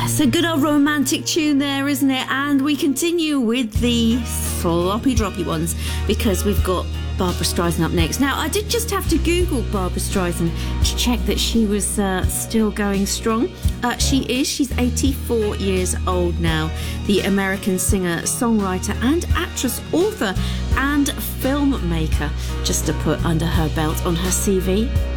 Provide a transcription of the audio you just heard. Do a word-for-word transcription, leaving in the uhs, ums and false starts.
It's a good old romantic tune there, isn't it? And we continue with the sloppy droppy ones because we've got Barbra Streisand up next. Now, I did just have to Google Barbra Streisand to check that she was uh, still going strong. Uh, she is. She's eighty-four years old now. The American singer, songwriter and actress, author and filmmaker, just to put under her belt on her C V.